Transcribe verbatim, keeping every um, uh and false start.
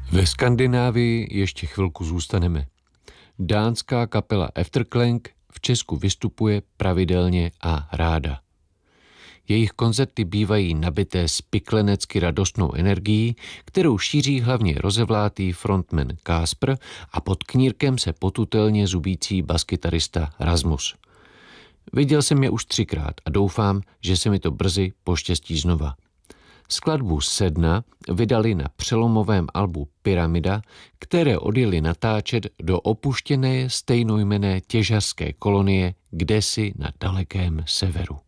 Ve Skandinávii ještě chvilku zůstaneme. Dánská kapela Efterklank v Česku vystupuje pravidelně a ráda. Jejich koncerty bývají nabité spiklenecky radostnou energií, kterou šíří hlavně rozevlátý frontman Káspr a pod knírkem se potutelně zubící baskytarista Rasmus. Viděl jsem je už třikrát a doufám, že se mi to brzy poštěstí znova. Skladbu Sedna vydali na přelomovém albu Pyramida, které odjeli natáčet do opuštěné stejnojmenné těžařské kolonie kdesi na dalekém severu.